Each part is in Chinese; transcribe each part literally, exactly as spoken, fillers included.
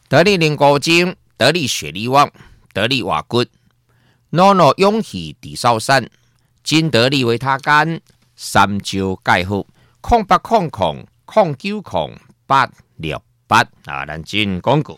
得力灵骨精，得力血力旺，得力瓦骨，诺诺勇气地少山，金得力维他干，三招盖好，空八空空空九空八六八啊！咱进广告。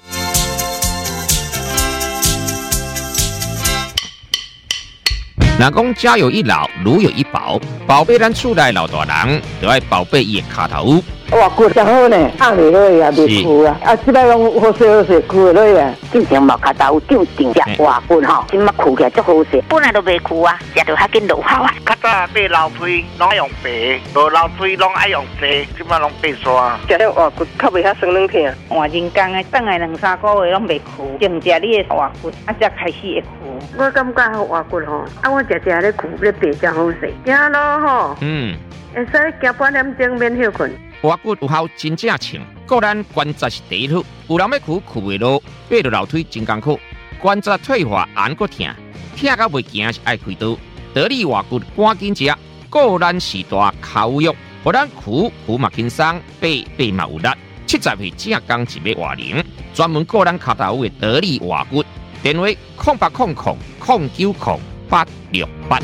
若讲家有一老，如有一宝，宝贝咱厝内老大人，就要宝贝伊的骹头。 哇，骨真好呢，压袂落啊，袂枯啊，啊，即摆拢好势好势，枯会落啊。 进前毛骹头长长只哇骨吼，即摆枯起来足好势，本来都袂枯啊，食着较紧落效啊。 较早买老水拢爱用白，无老水拢爱用细，即摆拢白刷。 食了哇骨较袂遐酸软疼。 换人工的，等来两三个月拢袂枯，净食你的哇骨，啊才开始会枯。 我感觉好哇骨吼，啊我食食咧枯咧白真好势，行咯吼。 嗯， 会使行半点钟免休困。 瓦骨有效真正称，个咱关节是第一好，有人要苦苦袂落，爬着楼梯真艰苦，关节退化按个疼，疼到袂行是爱开刀。得力瓦骨赶紧食，个咱时大口肉，互咱苦苦嘛轻松，爬爬嘛有力。七十岁正刚一尾瓦零，专门个咱骹头的得力瓦骨，电话空八空空空九空八六八。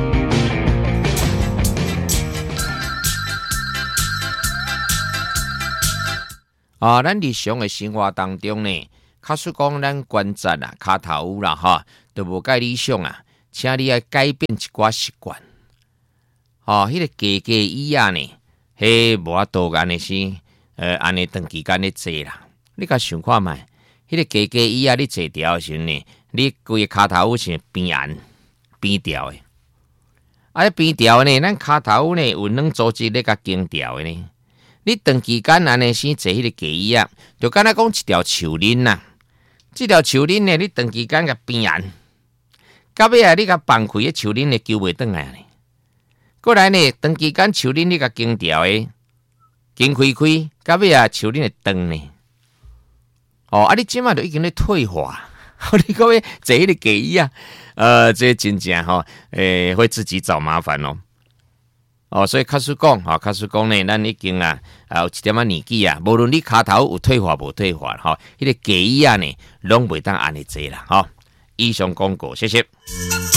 啊，咱日常的生活当中呢，假使讲咱关节啊、骹头啦，哈，都无介理想啊，请你要改变一寡习惯。哦，迄、那个加加椅啊呢，迄无法度安尼是，呃，安尼长期间咧坐啦。你甲想看觅，迄、那个加加椅啊，你坐调的时候呢，你规个骹头是边沿边调的，啊，边调呢，咱骹头呢有软组织咧甲经调的呢。你长期间安尼先坐迄个架椅啊，就敢若讲一条树林呐。这条树林呢，你长期间甲边沿，到尾啊，你甲放开个树林呢，救袂转来呢。过来呢，长期间树林你甲经调的，经开开，到尾啊，树林会断呢。哦，啊，你即马就已经咧退化，你各位坐迄个架椅啊，呃，这真正吼，诶、欸，会自己找麻烦咯。哦，所以假使讲，哈、哦，假使讲呢，咱已经啊，啊有一点仔年纪啊，无论你骹头有退化无退化，哈、哦，迄、那个架椅啊呢，拢袂当安尼坐啦，哈、哦。以上广告，谢谢。